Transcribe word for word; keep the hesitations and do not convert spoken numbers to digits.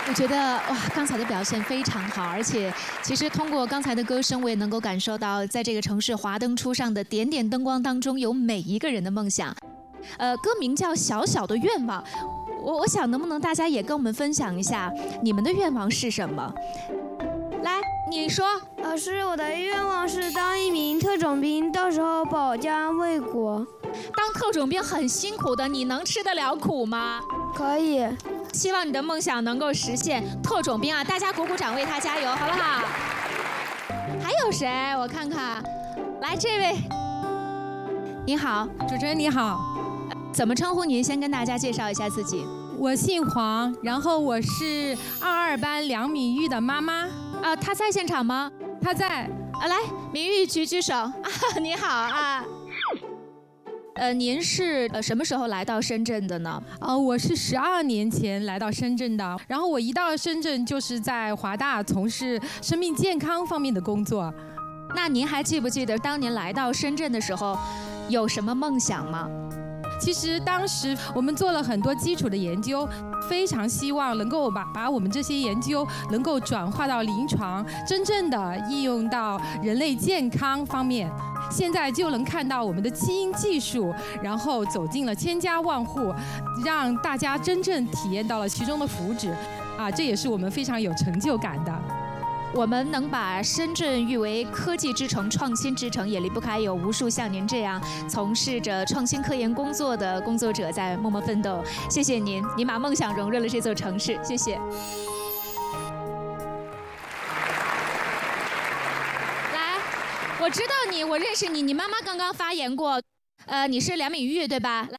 我觉得哇，刚才的表现非常好，而且其实通过刚才的歌声，我也能够感受到，在这个城市华灯初上的点点灯光当中，有每一个人的梦想。呃，歌名叫《小小的愿望》，我我想能不能大家也跟我们分享一下你们的愿望是什么？来，你说。 老师，我的愿望是当一名特种兵，到时候保家卫国。 当特种兵很辛苦的，你能吃得了苦吗？ 可以。 希望你的梦想能够实现。特种兵啊，大家鼓鼓掌，为他加油，好不好？还有谁？我看看，来这位，你好， 主持人你好， 怎么称呼您？先跟大家介绍一下自己。 我姓黄，然后我是二二班梁敏玉的妈妈。 啊，她在现场吗？ 她在。 啊，来，敏玉举举手。啊，你好啊。呃，您是呃什么时候来到深圳的呢？ 呃，我是十二年前来到深圳的，然后我一到深圳就是在华大从事生命健康方面的工作。 那您还记不记得当年来到深圳的时候，有什么梦想吗？ 其实当时我们做了很多基础的研究，非常希望能够把把我们这些研究能够转化到临床，真正的应用到人类健康方面。现在就能看到我们的基因技术，然后走进了千家万户，让大家真正体验到了其中的福祉，啊，这也是我们非常有成就感的。 我们能把深圳誉为科技之城、创新之城，也离不开有无数像您这样从事着创新科研工作的工作者在默默奋斗。谢谢您，您把梦想融入了这座城市。谢谢。来，我知道你，我认识你，你妈妈刚刚发言过，呃，你是梁敏玉对吧？